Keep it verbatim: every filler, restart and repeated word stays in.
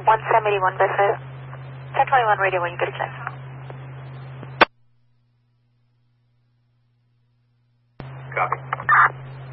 one Sam eighty-one by five. ten twenty-one radio when you get a chance. Copy.